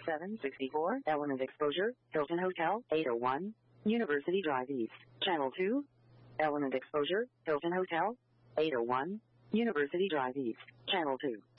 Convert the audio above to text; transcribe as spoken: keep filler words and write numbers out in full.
seven sixty-four, Element Exposure, Hilton Hotel, eight oh one, University Drive East. Channel two, Element Exposure, Hilton Hotel, eight oh one, University Drive East. Channel two.